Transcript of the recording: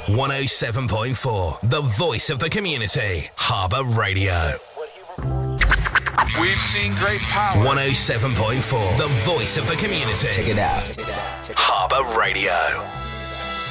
107.4, the voice of the community. Harbour Radio. We've seen great power. 107.4, the voice of the community. Check it out. Harbour Radio.